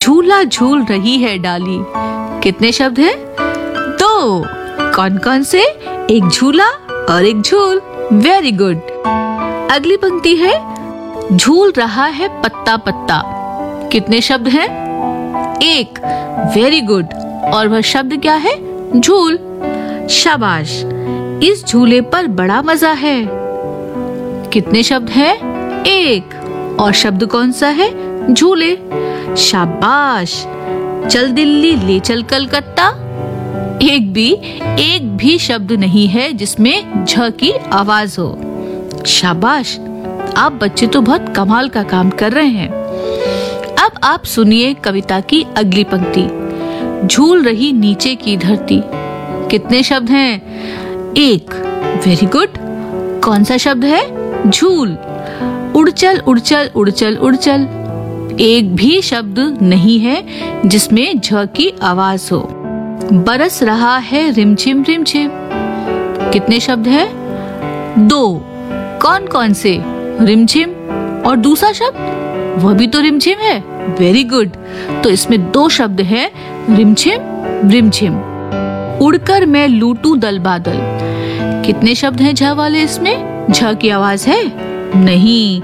झूला झूल रही है डाली। कितने शब्द हैं? 2। कौन कौन से? एक झूला और एक झूल। Very good. अगली पंक्ति है झूल रहा है पत्ता पत्ता। कितने शब्द हैं? 1। Very good. और वह शब्द क्या है? झूल। शाबाश। इस झूले पर बड़ा मजा है। कितने शब्द हैं? 1। और शब्द कौन सा है? झूले। शाबाश। चल दिल्ली ले चल कलकत्ता। एक भी शब्द नहीं है जिसमें झ की आवाज हो। शाबाश, आप बच्चे तो बहुत कमाल का काम कर रहे हैं। अब आप सुनिए कविता की अगली पंक्ति। झूल रही नीचे की धरती। कितने शब्द हैं? 1। Very good. कौन सा शब्द है? झूल। उड़चल उड़चल उड़चल उड़चल। एक भी शब्द नहीं है जिसमें झ की आवाज हो। बरस रहा है रिमझिम रिमझिम। कितने शब्द हैं? 2। कौन कौन से? रिमझिम और दूसरा शब्द वह भी तो रिमझिम है। Very good. तो इसमें 2 शब्द हैं, रिमझिम रिमझिम। उड़कर मैं लूटूं दल बादल। कितने शब्द हैं झ वाले इसमें? झ की आवाज है? नहीं,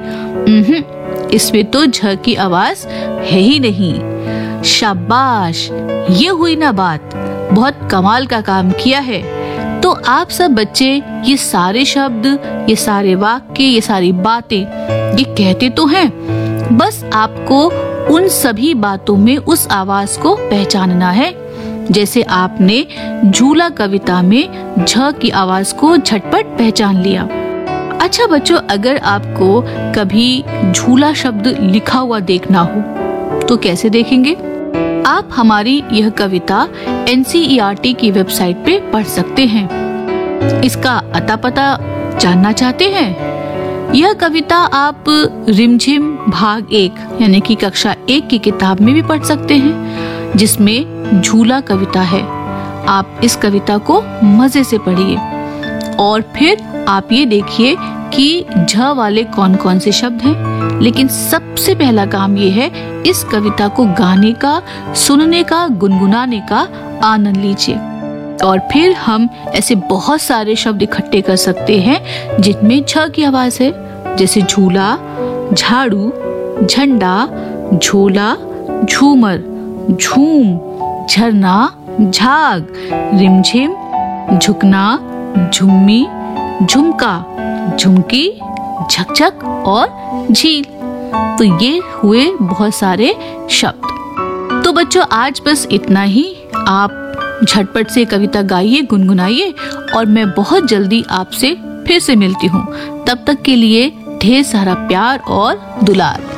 इसमें तो झ की आवाज है ही नहीं। शाबाश, ये हुई ना बात। बहुत कमाल का काम किया है। तो आप सब बच्चे ये सारे शब्द, ये सारे वाक्य, ये सारी बातें ये कहते तो हैं, बस आपको उन सभी बातों में उस आवाज को पहचानना है। जैसे आपने झूला कविता में झ की आवाज को झटपट पहचान लिया। अच्छा बच्चों, अगर आपको कभी झूला शब्द लिखा हुआ देखना हो तो कैसे देखेंगे? आप हमारी यह कविता NCERT की वेबसाइट पे पढ़ सकते हैं। इसका अता पता जानना चाहते हैं? यह कविता आप रिमझिम भाग 1 यानी कि कक्षा 1 की किताब में भी पढ़ सकते हैं, जिसमें झूला कविता है। आप इस कविता को मजे से पढ़िए और फिर आप ये देखिए कि झ वाले कौन कौन से शब्द हैं। लेकिन सबसे पहला काम ये है, इस कविता को गाने का, सुनने का, गुनगुनाने का आनंद लीजिए। और फिर हम ऐसे बहुत सारे शब्द इकट्ठे कर सकते हैं जिनमें झ की आवाज है, जैसे झूला, झाड़ू, झंडा, झोला, झूमर, झूम, झरना, झाग, रिमझिम, झुकना, झुम्मी, झुमका, झुमकी, झकझक और झील। तो ये हुए बहुत सारे शब्द। तो बच्चों आज बस इतना ही। आप झटपट से कविता गाइए, गुनगुनाइए और मैं बहुत जल्दी आपसे फिर से मिलती हूँ। तब तक के लिए ढेर सारा प्यार और दुलार।